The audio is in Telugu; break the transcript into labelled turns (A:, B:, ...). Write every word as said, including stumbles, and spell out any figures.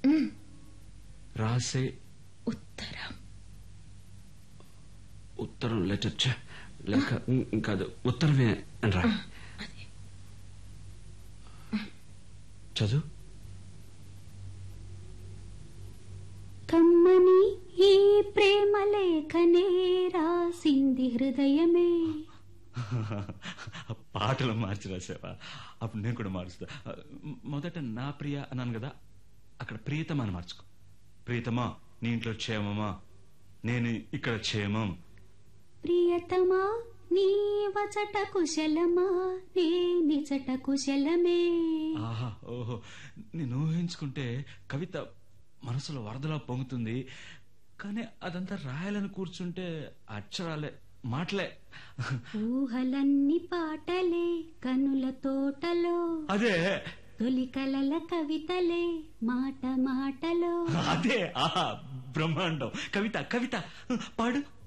A: రాసే
B: ఉత్తరం.
A: ఉత్తరం లెటర్ లేక కాదు, ఉత్తరమే అని రా. చదువు.
B: కమ్మని ఈ ప్రేమ లేఖనే రాసింది హృదయమే.
C: పాటలు మార్చి రాసావా? అప్పుడు నేను కూడా మారుస్తా. మొదట నా ప్రియ అన్నాను కదా, అక్కడ ప్రియతమా అని మార్చుకో. ప్రియతమా, నీ ఇంట్లో క్షేమమా? నేను ఇక్కడ క్షేమం.
B: ప్రియతమా, నీ వచట కుశలమా? నే నిజట కుశలమే.
C: ఆహా, ఓహో, నేను ఊహించుకుంటే కవిత మనసులో వరదలా పొంగుతుంది. కానీ అదంతా రాయాలని కూర్చుంటే అక్షరాలే, మాటలే.
B: ఊహలన్నీ పాటలే కనుల తోటలో.
C: అదే
B: తొలి కలల కవితలే మాట మాటలో.
C: అదే ఆహా, బ్రహ్మాండం. కవిత కవిత పాడు.